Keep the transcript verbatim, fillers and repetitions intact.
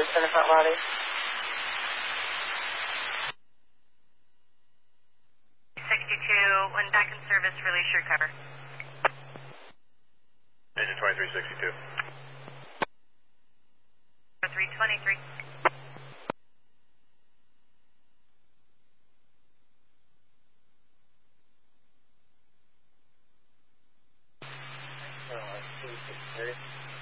in the front lobby. sixty-two, when back in service, release your cover. Engine twenty-three sixty-two. three twenty-three. Uh,